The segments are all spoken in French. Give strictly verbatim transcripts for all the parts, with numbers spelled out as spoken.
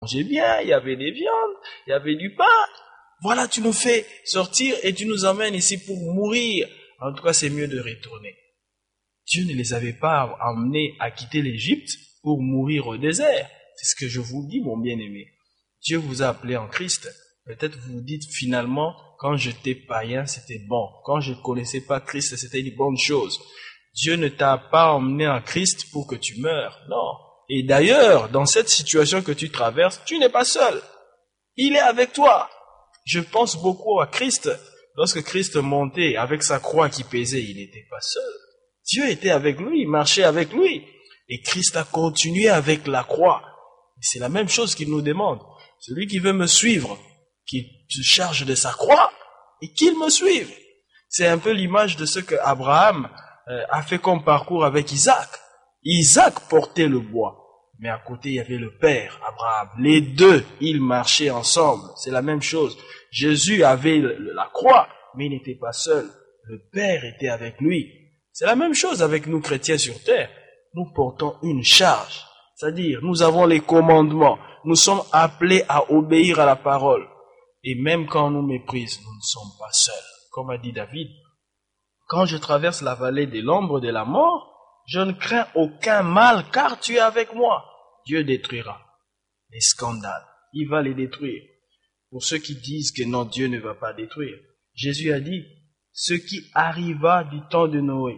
mangeait bien, il y avait des viandes, il y avait du pain. Voilà, tu nous fais sortir et tu nous emmènes ici pour mourir. En tout cas, c'est mieux de retourner. Dieu ne les avait pas emmenés à quitter l'Égypte pour mourir au désert. C'est ce que je vous dis, mon bien-aimé. Dieu vous a appelé en Christ. Peut-être vous vous dites finalement, quand j'étais païen, c'était bon. Quand je ne connaissais pas Christ, c'était une bonne chose. Dieu ne t'a pas emmené en Christ pour que tu meures. Non. Et d'ailleurs, dans cette situation que tu traverses, tu n'es pas seul. Il est avec toi. Je pense beaucoup à Christ. Lorsque Christ montait avec sa croix qui pesait, il n'était pas seul. Dieu était avec lui, il marchait avec lui. Et Christ a continué avec la croix. Et c'est la même chose qu'il nous demande. Celui qui veut me suivre, qu'il se charge de sa croix et qu'il me suive. C'est un peu l'image de ce que Abraham euh, a fait comme parcours avec Isaac. Isaac portait le bois. Mais à côté, il y avait le père, Abraham. Les deux, ils marchaient ensemble. C'est la même chose. Jésus avait la croix, mais il n'était pas seul. Le père était avec lui. C'est la même chose avec nous chrétiens sur terre. Nous portons une charge. C'est-à-dire, nous avons les commandements. Nous sommes appelés à obéir à la parole. Et même quand on nous méprise, nous ne sommes pas seuls. Comme a dit David, quand je traverse la vallée de l'ombre de la mort, je ne crains aucun mal, car tu es avec moi. Dieu détruira les scandales. Il va les détruire. Pour ceux qui disent que non, Dieu ne va pas détruire. Jésus a dit, ce qui arriva du temps de Noé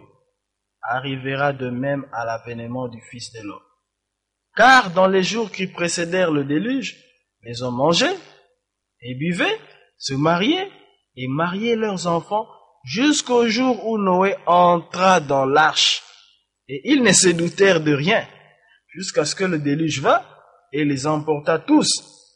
arrivera de même à l'avènement du Fils de l'homme. Car dans les jours qui précédèrent le déluge, les hommes mangeaient et buvaient, se mariaient et mariaient leurs enfants jusqu'au jour où Noé entra dans l'arche. Et ils ne se doutèrent de rien, jusqu'à ce que le déluge vint et les emporta tous.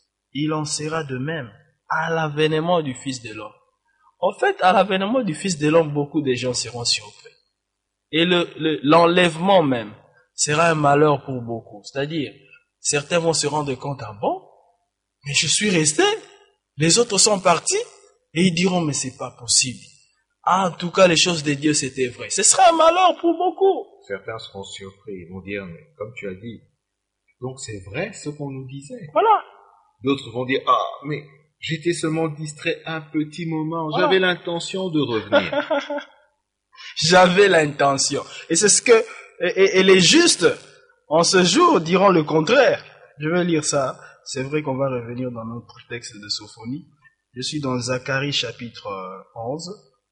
Il en sera de même à l'avènement du Fils de l'homme. En fait, à l'avènement du Fils de l'homme, beaucoup de gens seront surpris. Et le, le, l'enlèvement même sera un malheur pour beaucoup. C'est-à-dire, certains vont se rendre compte, ah bon, mais je suis resté, les autres sont partis, et ils diront, mais c'est pas possible. Ah, en tout cas, les choses de Dieu, c'était vrai. Ce sera un malheur pour beaucoup. Certains seront surpris, ils vont dire, mais comme tu as dit, donc c'est vrai ce qu'on nous disait. Voilà. D'autres vont dire, ah, mais j'étais seulement distrait un petit moment, voilà. J'avais l'intention de revenir. J'avais l'intention. Et c'est ce que, et, et, et les justes, en ce jour, diront le contraire. Je vais lire ça. C'est vrai qu'on va revenir dans notre texte de Sophonie. Je suis dans Zacharie chapitre onze,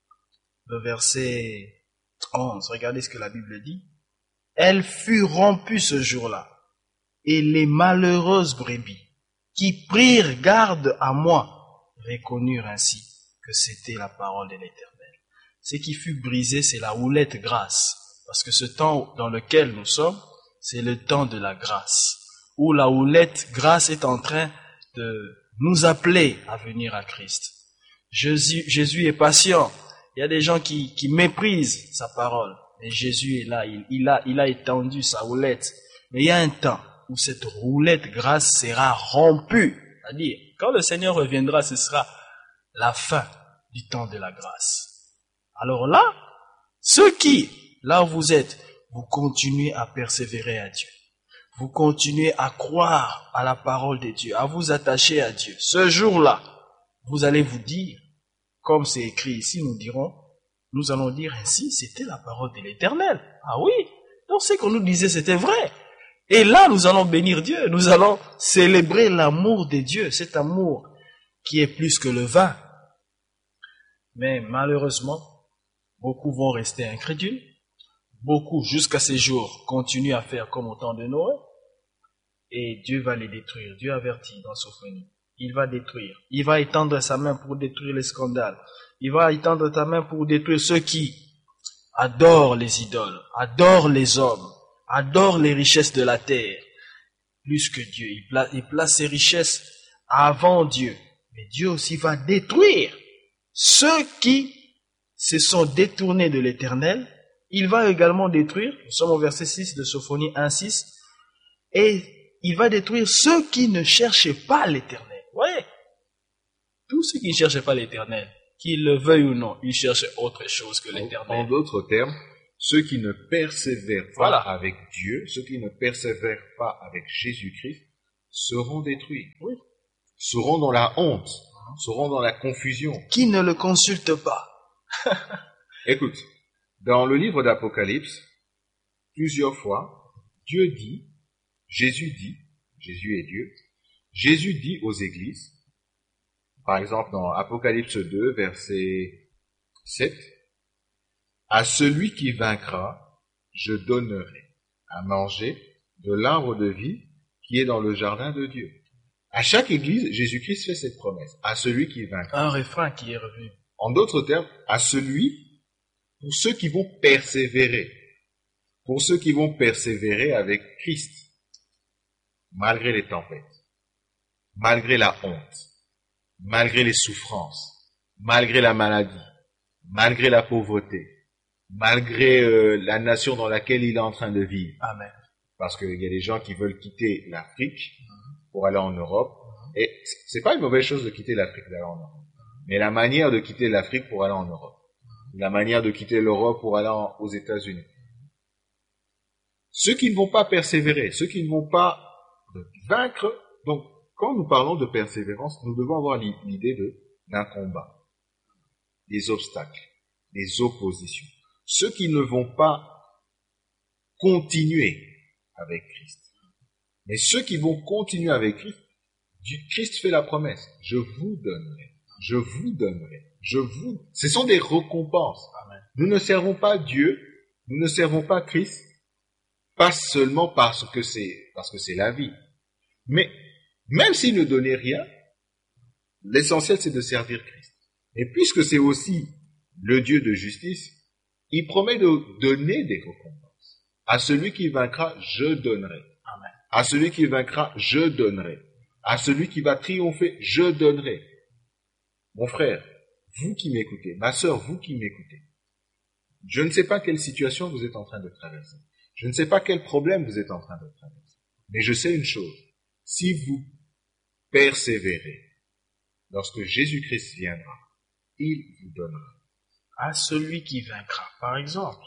le verset onze. Regardez ce que la Bible dit. Elle fut rompue ce jour-là, et les malheureuses brebis qui prirent garde à moi reconnurent ainsi que c'était la parole de l'Éternel. Ce qui fut brisé, c'est la houlette grasse, parce que ce temps dans lequel nous sommes, c'est le temps de la grâce, où la houlette grasse est en train de nous appeler à venir à Christ. Jésus, Jésus est patient. Il y a des gens qui, qui méprisent sa parole. Mais Jésus est là, il, il, a, il a étendu sa houlette. Mais il y a un temps où cette houlette grasse sera rompue. C'est-à-dire, quand le Seigneur reviendra, ce sera la fin du temps de la grâce. Alors là, ceux qui, là où vous êtes, vous continuez à persévérer à Dieu. Vous continuez à croire à la parole de Dieu, à vous attacher à Dieu. Ce jour-là, vous allez vous dire, comme c'est écrit ici, nous dirons, nous allons dire ainsi, c'était la parole de l'Éternel. Ah oui, donc ce qu'on nous disait, c'était vrai. Et là, nous allons bénir Dieu, nous allons célébrer l'amour de Dieu, cet amour qui est plus que le vin. Mais malheureusement, beaucoup vont rester incrédules. Beaucoup, jusqu'à ces jours, continuent à faire comme au temps de Noé. Et Dieu va les détruire. Dieu avertit dans Sophonie. Il va détruire. Il va étendre sa main pour détruire les scandales. Il va étendre ta main pour détruire ceux qui adorent les idoles, adorent les hommes, adorent les richesses de la terre. Plus que Dieu. Il place, il place ses richesses avant Dieu. Mais Dieu aussi va détruire ceux qui se sont détournés de l'Éternel. Il va également détruire, nous sommes au verset six de Sophonie un six, et il va détruire ceux qui ne cherchaient pas l'Éternel. Vous voyez, tous ceux qui ne cherchaient pas l'Éternel, qu'ils le veuillent ou non, ils cherchent autre chose que l'Éternel. En d'autres termes, ceux qui ne persévèrent pas voilà. avec Dieu, ceux qui ne persévèrent pas avec Jésus-Christ, seront détruits, Oui. seront dans la honte, seront dans la confusion. Qui ne le consulte pas? Écoute, dans le livre d'Apocalypse, plusieurs fois, Dieu dit, Jésus dit, Jésus est Dieu, Jésus dit aux églises, par exemple dans Apocalypse deux, verset sept, « À celui qui vaincra, je donnerai à manger de l'arbre de vie qui est dans le jardin de Dieu. » À chaque église, Jésus-Christ fait cette promesse, à celui qui vaincra. Un refrain qui est revenu. En d'autres termes, à celui, pour ceux qui vont persévérer, pour ceux qui vont persévérer avec Christ, malgré les tempêtes, malgré la honte, malgré les souffrances, malgré la maladie, malgré la pauvreté, malgré euh, la nation dans laquelle il est en train de vivre. Amen. Parce qu'il y a des gens qui veulent quitter l'Afrique pour aller en Europe. Et c'est pas une mauvaise chose de quitter l'Afrique d'aller en Europe. Mais la manière de quitter l'Afrique pour aller en Europe. La manière de quitter l'Europe pour aller en, aux États-Unis. Ceux qui ne vont pas persévérer, ceux qui ne vont pas vaincre. Donc, quand nous parlons de persévérance, nous devons avoir l'idée de, d'un combat. Des obstacles, des oppositions. Ceux qui ne vont pas continuer avec Christ. Mais ceux qui vont continuer avec Christ, Christ fait la promesse. Je vous donnerai. Je vous donnerai. Je vous. Ce sont des récompenses. Amen. Nous ne servons pas Dieu. Nous ne servons pas Christ. Pas seulement parce que c'est, parce que c'est la vie. Mais, même s'il ne donnait rien, l'essentiel c'est de servir Christ. Et puisque c'est aussi le Dieu de justice, il promet de donner des récompenses. À celui qui vaincra, je donnerai. Amen. À celui qui vaincra, je donnerai. À celui qui va triompher, je donnerai. Mon frère, vous qui m'écoutez, ma sœur, vous qui m'écoutez, je ne sais pas quelle situation vous êtes en train de traverser. Je ne sais pas quel problème vous êtes en train de traverser. Mais je sais une chose. Si vous persévérez, lorsque Jésus-Christ viendra, il vous donnera. À celui qui vaincra, par exemple.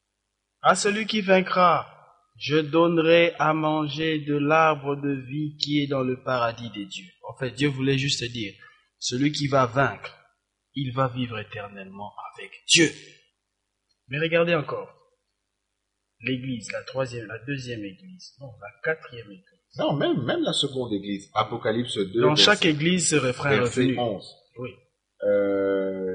À celui qui vaincra, je donnerai à manger de l'arbre de vie qui est dans le paradis des dieux. En fait, Dieu voulait juste dire, celui qui va vaincre, il va vivre éternellement avec Dieu. Mais regardez encore. L'église, la troisième, la deuxième église, non, la quatrième église. Non, même, même la seconde église, Apocalypse deux, Dans verset, chaque église, ce refrain est verset revenu. onze. Oui. Euh,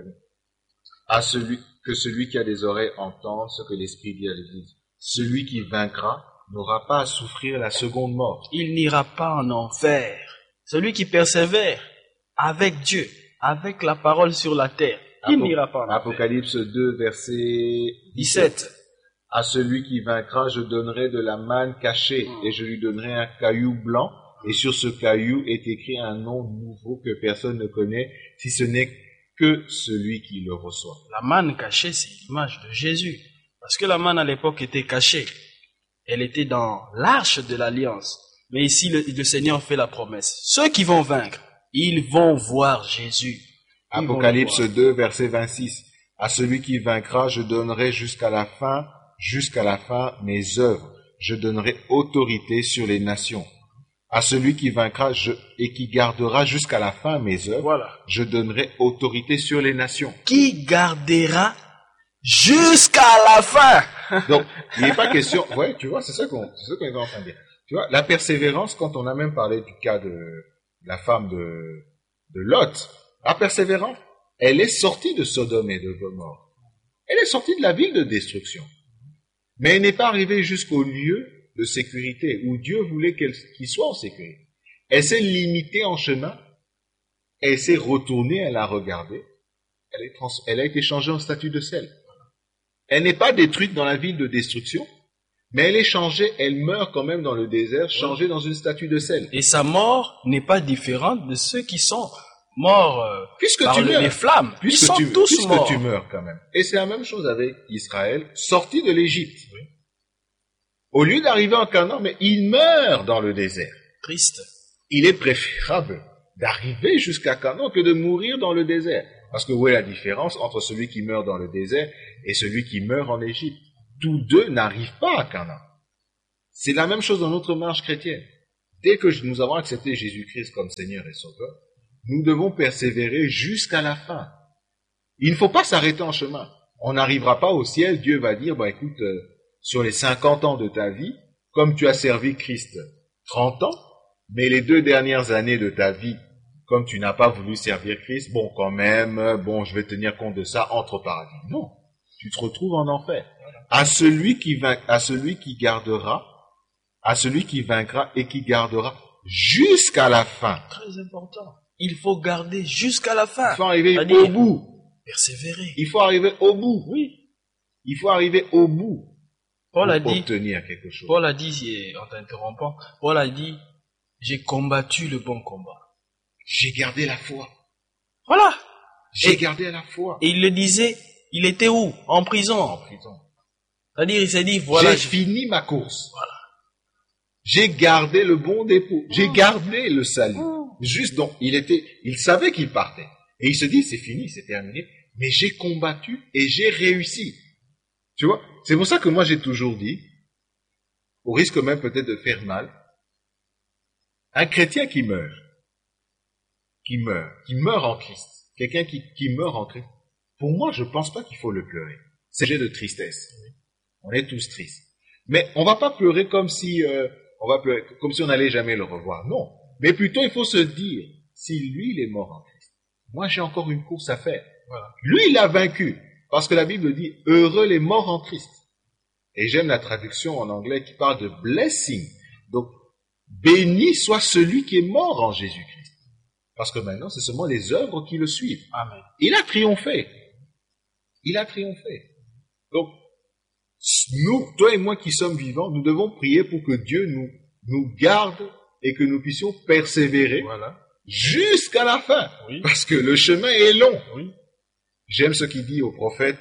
à celui, que celui qui a des oreilles entende ce que l'Esprit dit à l'église. Celui qui vaincra n'aura pas à souffrir la seconde mort. Il n'ira pas en enfer. Celui qui persévère avec Dieu, avec la parole sur la terre, il Apo- n'ira pas en enfer. Apocalypse deux, verset dix-sept. À celui qui vaincra, je donnerai de la manne cachée, et je lui donnerai un caillou blanc, et sur ce caillou est écrit un nom nouveau que personne ne connaît, si ce n'est que celui qui le reçoit. La manne cachée, c'est l'image de Jésus. Parce que la manne à l'époque était cachée. Elle était dans l'arche de l'alliance. Mais ici, le, le Seigneur fait la promesse. Ceux qui vont vaincre, ils vont voir Jésus. Ils vont Apocalypse le voir. deux, verset vingt-six. À celui qui vaincra, je donnerai jusqu'à la fin, jusqu'à la fin mes œuvres. Je donnerai autorité sur les nations. À celui qui vaincra je, et qui gardera jusqu'à la fin mes œuvres, Voilà. je donnerai autorité sur les nations. Qui gardera jusqu'à la fin. Donc, il n'est pas question. Ouais, tu vois, c'est ça qu'on, c'est ça qu'on est en train de dire. Tu vois, la persévérance, quand on a même parlé du cas de la femme de, de Lot, la persévérance, elle est sortie de Sodome et de Gomorrhe. Elle est sortie de la ville de destruction. Mais elle n'est pas arrivée jusqu'au lieu de sécurité où Dieu voulait qu'elle, qu'il soit en sécurité. Elle s'est limitée en chemin. Elle s'est retournée, elle a regardé. Elle, est trans, elle a été changée en statue de sel. Elle n'est pas détruite dans la ville de destruction, mais elle est changée, elle meurt quand même dans le désert, changée dans une statue de sel. Et sa mort n'est pas différente de ceux qui sont morts euh, Puisque par tu le- meurs, les flammes. Ils puisque sont tu, tous puisque morts. tu meurs quand même. Et c'est la même chose avec Israël, sorti de l'Égypte. Au lieu d'arriver en Canaan, mais il meurt dans le désert. Triste. Il est préférable d'arriver jusqu'à Canaan que de mourir dans le désert. Parce que où est la différence entre celui qui meurt dans le désert et celui qui meurt en Égypte? Tous deux n'arrivent pas à Canaan. C'est la même chose dans notre marche chrétienne. dès que nous avons accepté Jésus-Christ comme Seigneur et Sauveur, nous devons persévérer jusqu'à la fin. Il ne faut pas s'arrêter en chemin. On n'arrivera pas au ciel, Dieu va dire, bah écoute, euh, sur les cinquante ans de ta vie, comme tu as servi Christ trente ans, mais les deux dernières années de ta vie, comme tu n'as pas voulu servir Christ, bon quand même, bon je vais tenir compte de ça, entre au paradis. Non, tu te retrouves en enfer. À celui qui vain, à celui qui gardera, à celui qui vaincra et qui gardera jusqu'à la fin. Très important. Il faut garder jusqu'à la fin. Il faut arriver C'est-à-dire, au bout. Persévérer. Il faut arriver au bout. Oui. Il faut arriver au bout Paul a pour dit, obtenir quelque chose. Paul a dit, en t'interrompant, Paul a dit, j'ai combattu le bon combat. J'ai gardé la foi. Voilà. J'ai Et- gardé la foi. Et il le disait, il était où? En En prison. prison. C'est-à-dire, il s'est dit, voilà, J'ai je- fini ma course. Voilà. J'ai gardé le bon dépôt. J'ai gardé le salut. Juste donc, il était, il savait qu'il partait. Et il se dit, c'est fini, c'est terminé. Mais j'ai combattu et j'ai réussi. Tu vois? C'est pour ça que moi j'ai toujours dit, au risque même peut-être de faire mal, un chrétien qui meurt, qui meurt, qui meurt en Christ, quelqu'un qui, qui meurt en Christ, pour moi je pense pas qu'il faut le pleurer. C'est un sujet de tristesse. On est tous tristes. Mais on va pas pleurer comme si, euh, on va pleurer, comme si on n'allait jamais le revoir. Non. Mais plutôt il faut se dire, si lui il est mort en Christ, moi j'ai encore une course à faire. Voilà. Lui il a vaincu. Parce que la Bible dit, heureux les morts en Christ. Et j'aime la traduction en anglais qui parle de blessing. Donc, béni soit celui qui est mort en Jésus-Christ. Parce que maintenant, c'est seulement les œuvres qui le suivent. Amen. Il a triomphé. Il a triomphé. Donc, nous, toi et moi qui sommes vivants, nous devons prier pour que Dieu nous, nous garde et que nous puissions persévérer Voilà. jusqu'à la fin. Oui. Parce que le chemin est long. Oui. J'aime ce qu'il dit au prophète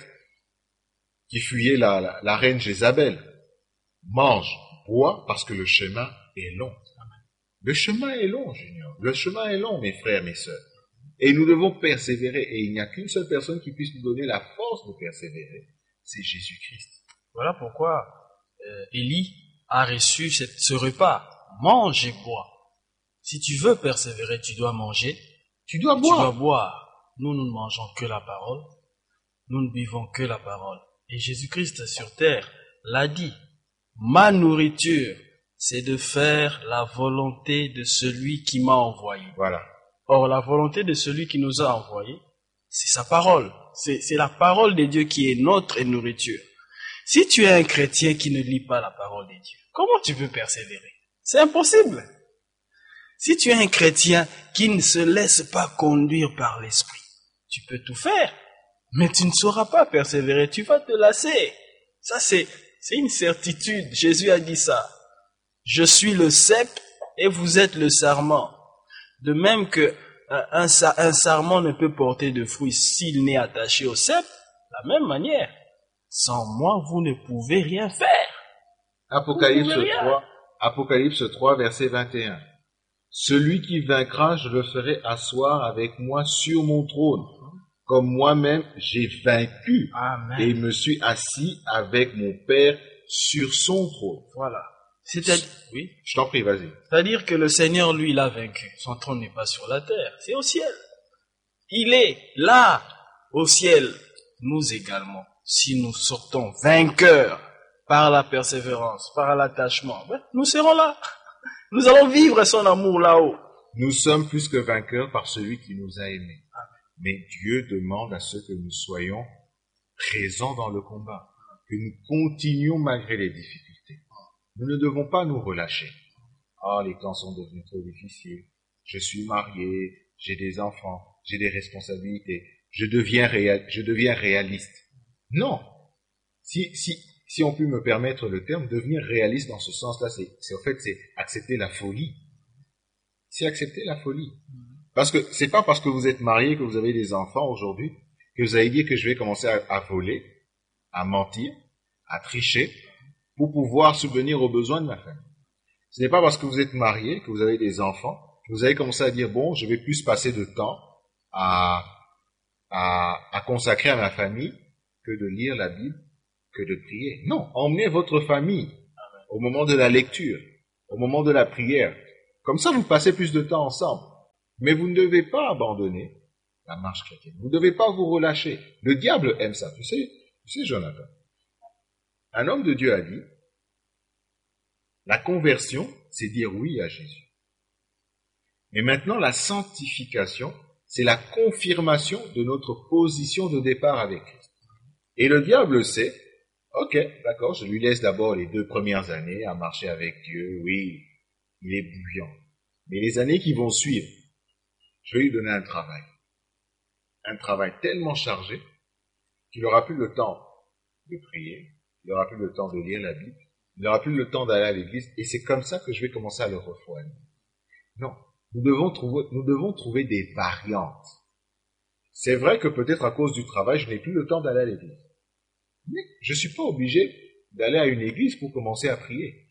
qui fuyait la, la, la reine Jézabel. Mange, bois, parce que le chemin est long. Le chemin est long, Junior. Le chemin est long, mes frères, mes sœurs. Et nous devons persévérer. Et il n'y a qu'une seule personne qui puisse nous donner la force de persévérer. C'est Jésus-Christ. Voilà pourquoi euh, Élie a reçu cette- ce repas. Mange et bois. Si tu veux persévérer, tu dois manger, Tu dois tu boire. dois boire. Nous, nous ne mangeons que la parole. Nous ne buvons que la parole. Et Jésus-Christ sur terre l'a dit. Ma nourriture, c'est de faire la volonté de celui qui m'a envoyé. Voilà. Or, la volonté de celui qui nous a envoyés, c'est sa parole. C'est c'est la parole de Dieu qui est notre nourriture. Si tu es un chrétien qui ne lit pas la parole de Dieu, comment tu peux persévérer? C'est impossible. Si tu es un chrétien qui ne se laisse pas conduire par l'esprit, tu peux tout faire, mais tu ne sauras pas persévérer, tu vas te lasser. Ça, c'est, c'est une certitude. Jésus a dit ça. Je suis le cep et vous êtes le sarment. De même que un, un, sa- un sarment ne peut porter de fruits s'il n'est attaché au cep, de la même manière, sans moi, vous ne pouvez rien faire. Apocalypse Vous pouvez rien. trois, Apocalypse trois, verset vingt et un. Celui qui vaincra, je le ferai asseoir avec moi sur mon trône, comme moi-même j'ai vaincu Amen. et me suis assis avec mon Père sur son trône. Voilà. C'est-à-dire, oui. Je t'en prie, vas-y. C'est-à-dire que le Seigneur, lui, l'a vaincu. Son trône n'est pas sur la terre, c'est au ciel. Il est là, au ciel. Nous également, si nous sortons vainqueurs par la persévérance, par l'attachement, ben, nous serons là. Nous allons vivre son amour là-haut. Nous sommes plus que vainqueurs par celui qui nous a aimés. Mais Dieu demande à ce que nous soyons présents dans le combat, que nous continuions malgré les difficultés. Nous ne devons pas nous relâcher. Ah, les temps sont devenus trop difficiles. Je suis marié, j'ai des enfants, j'ai des responsabilités. Je deviens réal, je deviens réaliste. Non. Si, si, si on peut me permettre le terme, devenir réaliste dans ce sens-là, c'est, c'est en fait, c'est accepter la folie. C'est accepter la folie. Parce que c'est pas parce que vous êtes marié, que vous avez des enfants aujourd'hui, que vous allez dire que je vais commencer à, à voler, à mentir, à tricher, pour pouvoir subvenir aux besoins de ma famille. Ce n'est pas parce que vous êtes marié, que vous avez des enfants, que vous allez commencer à dire, bon, je vais plus passer de temps à, à, à consacrer à ma famille que de lire la Bible, que de prier. Non, emmenez votre famille au moment de la lecture, au moment de la prière. Comme ça, vous passez plus de temps ensemble. Mais vous ne devez pas abandonner la marche chrétienne. Vous ne devez pas vous relâcher. Le diable aime ça. Tu sais, tu sais, Jonathan, un homme de Dieu a dit, la conversion, c'est dire oui à Jésus. Mais maintenant, la sanctification, c'est la confirmation de notre position de départ avec Christ. Et le diable sait, ok, d'accord, je lui laisse d'abord les deux premières années à marcher avec Dieu, oui, il est bouillant. Mais les années qui vont suivre, je vais lui donner un travail. Un travail tellement chargé qu'il n'aura plus le temps de prier, il n'aura plus le temps de lire la Bible, il n'aura plus le temps d'aller à l'église, et c'est comme ça que je vais commencer à le refroidir. Non, nous devons trouver, nous devons trouver des variantes. C'est vrai que peut-être à cause du travail, je n'ai plus le temps d'aller à l'église. Mais je ne suis pas obligé d'aller à une église pour commencer à prier.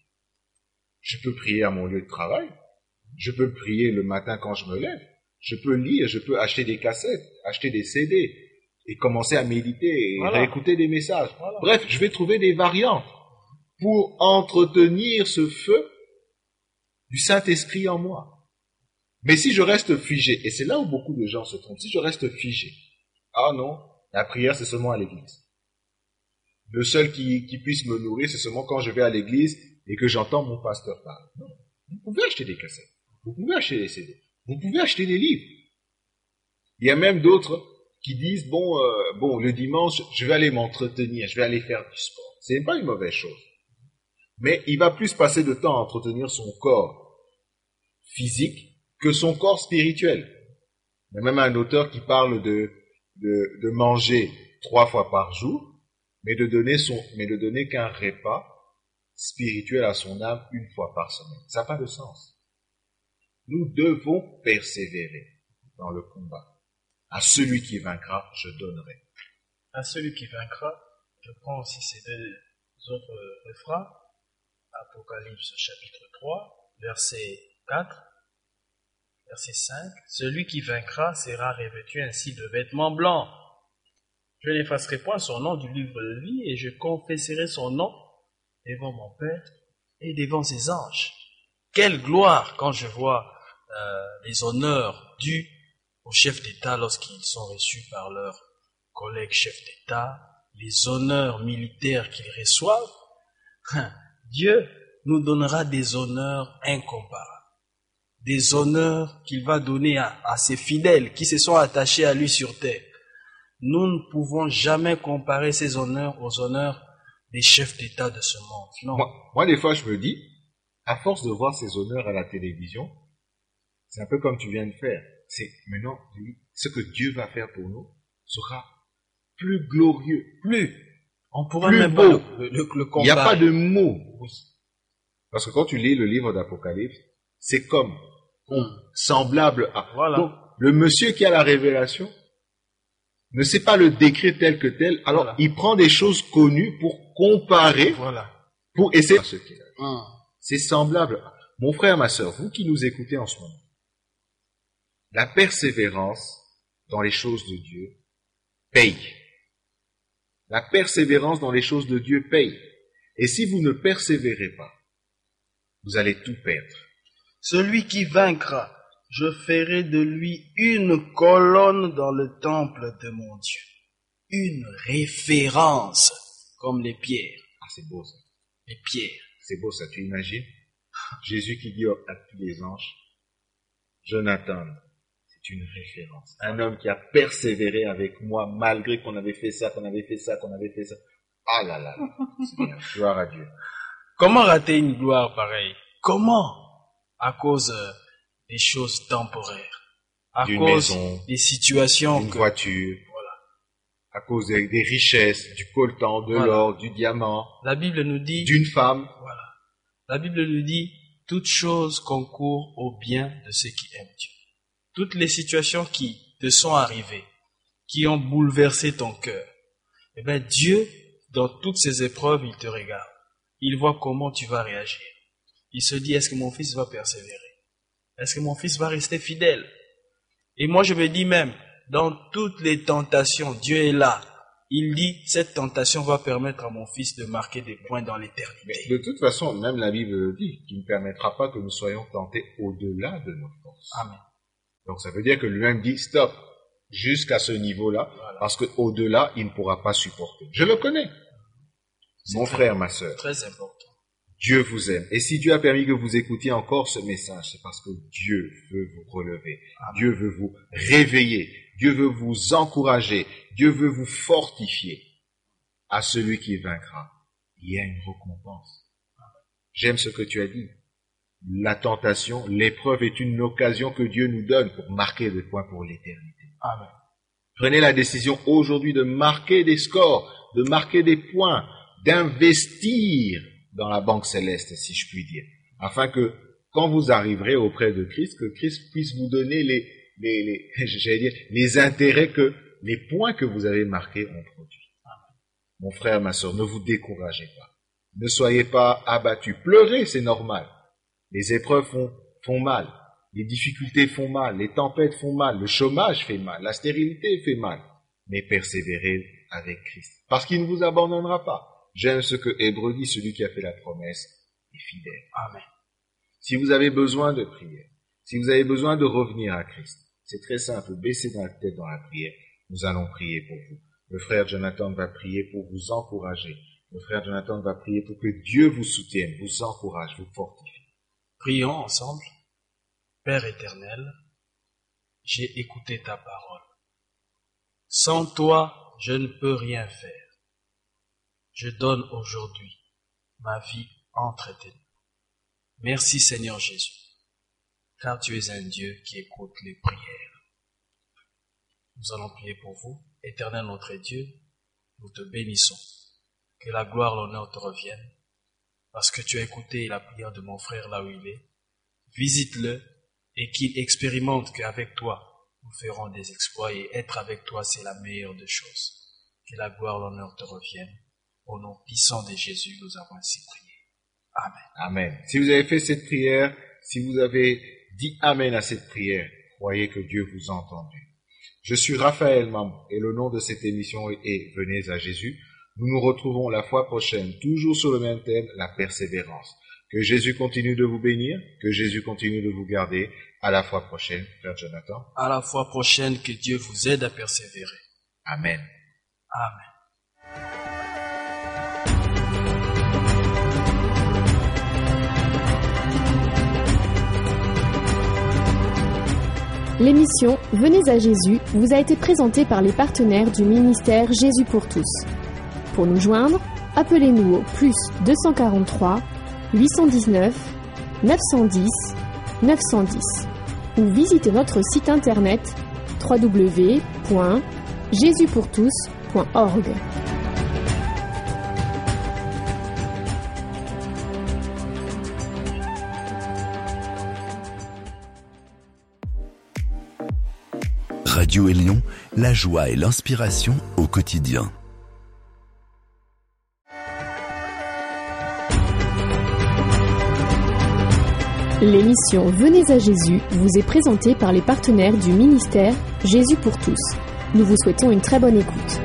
Je peux prier à mon lieu de travail, je peux prier le matin quand je me lève, je peux lire, je peux acheter des cassettes, acheter des C D, et commencer à méditer et voilà. réécouter des messages. Voilà. Bref, je vais trouver des variantes pour entretenir ce feu du Saint-Esprit en moi. Mais si je reste figé, et c'est là où beaucoup de gens se trompent, si je reste figé, ah non, la prière c'est seulement à l'église. Le seul qui, qui puisse me nourrir, c'est seulement quand je vais à l'église et que j'entends mon pasteur parler. Non, vous pouvez acheter des cassettes, vous pouvez acheter des C D, vous pouvez acheter des livres. Il y a même d'autres qui disent, bon, euh, bon, le dimanche, je vais aller m'entretenir, je vais aller faire du sport. C'est pas une mauvaise chose. Mais il va plus passer de temps à entretenir son corps physique que son corps spirituel. Il y a même un auteur qui parle de, de, de manger trois fois par jour, mais de donner son, mais de donner qu'un repas spirituel à son âme une fois par semaine. Ça n'a pas de sens. Nous devons persévérer dans le combat. À celui qui vaincra, je donnerai. À celui qui vaincra, je prends aussi ces deux autres refrains. Apocalypse chapitre trois, verset quatre, verset cinq. Celui qui vaincra sera revêtu ainsi de vêtements blancs. Je n'effacerai point son nom du livre de vie et je confesserai son nom devant mon Père et devant ses anges. Quelle gloire quand je vois euh, les honneurs dus aux chefs d'État lorsqu'ils sont reçus par leurs collègues chefs d'État, les honneurs militaires qu'ils reçoivent. Dieu nous donnera des honneurs incomparables, des honneurs qu'il va donner à, à ses fidèles qui se sont attachés à lui sur terre. Nous ne pouvons jamais comparer ces honneurs aux honneurs des chefs d'État de ce monde. Non. Moi, moi, des fois, je me dis, à force de voir ces honneurs à la télévision, c'est un peu comme tu viens de faire. C'est maintenant, ce que Dieu va faire pour nous sera plus glorieux, plus, on pourra plus même beau. Pas le, le, le comparer. Il n'y a pas de mots. Oui. Parce que quand tu lis le livre d'Apocalypse, c'est comme, comme semblable à. Voilà. Donc, le monsieur qui a la révélation ne sait pas le décrire tel que tel, alors voilà. Il prend des choses connues pour comparer, voilà. Pour essayer ce qu'il a. Hum. C'est semblable. Mon frère, ma sœur, vous qui nous écoutez en ce moment, la persévérance dans les choses de Dieu paye. La persévérance dans les choses de Dieu paye. Et si vous ne persévérez pas, vous allez tout perdre. Celui qui vaincra, je ferai de lui une colonne dans le temple de mon Dieu. Une référence, comme les pierres. Ah, c'est beau ça. Les pierres. C'est beau ça, tu imagines? Jésus qui dit à tous les anges, Jonathan, c'est une référence. Un homme qui a persévéré avec moi malgré qu'on avait fait ça, qu'on avait fait ça, qu'on avait fait ça. Ah là là, c'est bien, gloire à Dieu. Comment rater une gloire pareille? Comment? À cause des choses temporaires. À d'une cause maison, des situations. d'une que... voiture. Voilà. À cause des, des richesses, du coltan, de voilà. l'or, du diamant. La Bible nous dit. D'une femme. Voilà. La Bible nous dit, toute chose concourt au bien de ceux qui aiment Dieu. Toutes les situations qui te sont arrivées, qui ont bouleversé ton cœur, eh bien Dieu, dans toutes ces épreuves, il te regarde. Il voit comment tu vas réagir. Il se dit, est-ce que mon fils va persévérer? Est-ce que mon fils va rester fidèle? Et moi je me dis même, dans toutes les tentations, Dieu est là il dit, cette tentation va permettre à mon fils de marquer des points dans l'éternité. Mais de toute façon, même la Bible le dit, qu'il ne permettra pas que nous soyons tentés au-delà de nos forces. Amen. Donc ça veut dire que lui-même dit, stop, jusqu'à ce niveau-là, Voilà. parce qu'au-delà, il ne pourra pas supporter. Je le connais. C'est Mon très- frère, ma sœur, Très important. Dieu vous aime. Et si Dieu a permis que vous écoutiez encore ce message, c'est parce que Dieu veut vous relever. Amen. Dieu veut vous réveiller. Dieu veut vous encourager. Dieu veut vous fortifier. À celui qui vaincra, il y a une récompense. J'aime ce que tu as dit. La tentation, l'épreuve est une occasion que Dieu nous donne pour marquer des points pour l'éternité. Amen. Prenez la décision aujourd'hui de marquer des scores, de marquer des points, d'investir dans la banque céleste, si je puis dire, afin que quand vous arriverez auprès de Christ, que Christ puisse vous donner les, les, les j'allais dire, les intérêts que, les points que vous avez marqués ont produit. Mon frère, ma sœur, ne vous découragez pas. Ne soyez pas abattus. Pleurez, c'est normal. Les épreuves font, font mal. Les difficultés font mal. Les tempêtes font mal. Le chômage fait mal. La stérilité fait mal. Mais persévérez avec Christ. Parce qu'il ne vous abandonnera pas. J'aime ce que Hébreu dit, celui qui a fait la promesse est fidèle. Amen. Si vous avez besoin de prière, si vous avez besoin de revenir à Christ, c'est très simple, baissez la tête dans la prière. Nous allons prier pour vous. Le frère Jonathan va prier pour vous encourager. Le frère Jonathan va prier pour que Dieu vous soutienne, vous encourage, vous fortifie. Prions ensemble. Père éternel, j'ai écouté ta parole. Sans toi, je ne peux rien faire. Je donne aujourd'hui ma vie entre tes mains. Merci Seigneur Jésus, car tu es un Dieu qui écoute les prières. Nous allons prier pour vous. Éternel notre Dieu, nous te bénissons. Que la gloire, l'honneur te reviennent, parce que tu as écouté la prière de mon frère là où il est. Visite-le et qu'il expérimente qu'avec toi, nous ferons des exploits et être avec toi, c'est la meilleure des choses. Que la gloire, l'honneur te reviennent. Au nom puissant de Jésus, nous avons ainsi prié. Amen. Amen. Si vous avez fait cette prière, si vous avez dit Amen à cette prière, croyez que Dieu vous a entendu. Je suis Raphaël Mambou et le nom de cette émission est Venez à Jésus. Nous nous retrouvons la fois prochaine, toujours sur le même thème, la persévérance. Que Jésus continue de vous bénir, que Jésus continue de vous garder. À la fois prochaine, Frère Jonathan. À la fois prochaine, que Dieu vous aide à persévérer. Amen. Amen. L'émission Venez à Jésus vous a été présentée par les partenaires du ministère Jésus pour tous. Pour nous joindre, appelez-nous au plus deux cent quarante-trois, huit cent dix-neuf, neuf cent dix, neuf cent dix ou visitez notre site internet w w w point jésus pour tous point org. Radio Élion, la joie et l'inspiration au quotidien. L'émission Venez à Jésus vous est présentée par les partenaires du ministère Jésus pour tous. Nous vous souhaitons une très bonne écoute.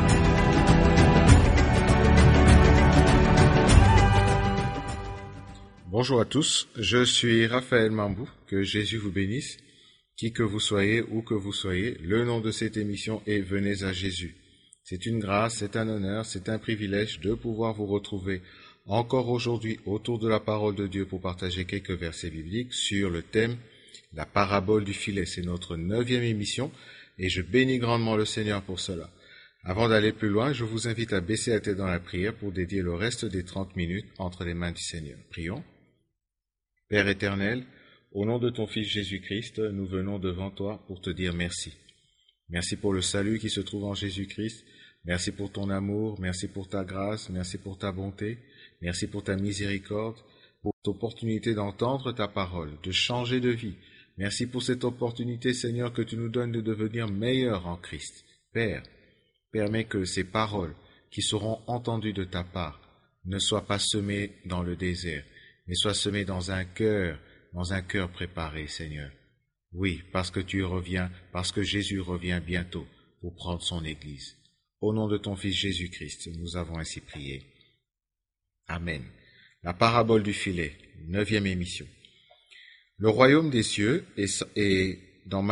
Bonjour à tous, je suis Raphaël Mambou, que Jésus vous bénisse. Qui que vous soyez, où que vous soyez, le nom de cette émission est Venez à Jésus. C'est une grâce, c'est un honneur, c'est un privilège de pouvoir vous retrouver encore aujourd'hui autour de la parole de Dieu pour partager quelques versets bibliques sur le thème la parabole du filet. C'est notre neuvième émission et je bénis grandement le Seigneur pour cela. Avant d'aller plus loin, je vous invite à baisser la tête dans la prière pour dédier le reste des trente minutes entre les mains du Seigneur. Prions. Père éternel, au nom de ton Fils Jésus-Christ, nous venons devant toi pour te dire merci. Merci pour le salut qui se trouve en Jésus-Christ. Merci pour ton amour, merci pour ta grâce, merci pour ta bonté, merci pour ta miséricorde, pour cette opportunité d'entendre ta parole, de changer de vie. Merci pour cette opportunité, Seigneur, que tu nous donnes de devenir meilleurs en Christ. Père, permets que ces paroles qui seront entendues de ta part ne soient pas semées dans le désert, mais soient semées dans un cœur dans un cœur préparé, Seigneur. Oui, parce que tu reviens, parce que Jésus revient bientôt pour prendre son Église. Au nom de ton Fils Jésus-Christ, nous avons ainsi prié. Amen. La parabole du filet, neuvième émission. Le royaume des cieux est, est dans